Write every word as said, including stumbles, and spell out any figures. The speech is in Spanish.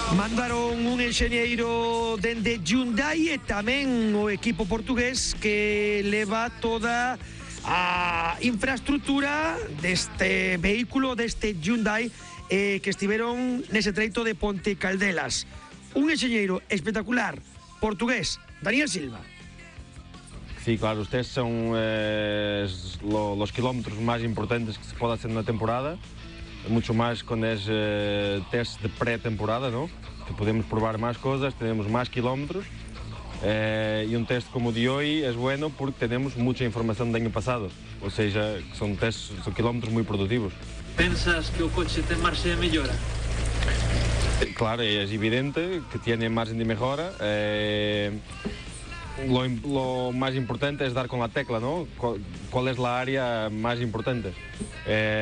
Mandaron un enxeñeiro dende Hyundai e tamén o equipo portugués que leva toda a infraestructura deste vehículo, deste Hyundai, eh, que estiveron nese treito de Ponte Caldelas. Un enxeñeiro espectacular, portugués, Daniel Silva. Sí, claro, os testes son eh, lo, los kilómetros más importantes que se puede hacer en una temporada, mucho más cuando es eh, test de pretemporada, ¿no? Que podemos probar más cosas, tenemos más kilómetros, eh, y un test como el de hoy es bueno porque tenemos mucha información del año pasado, o sea, son tests, son kilómetros muy productivos. Pensas que o coche ten marxe de mellora? Claro, es evidente que tiene margen de mejora. Eh, lo, lo más importante es dar con la tecla, ¿no? ¿Cuál, cuál es la área más importante? Eh,